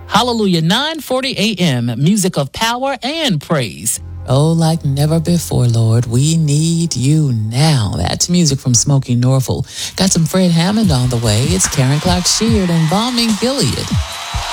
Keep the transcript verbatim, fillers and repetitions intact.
Hallelujah, nine forty a.m., music of power and praise. Oh, like never before, Lord, we need you now. That's music from Smokey Norfolk. Got some Fred Hammond on the way. It's Karen Clark Sheard and Bombing Gilead.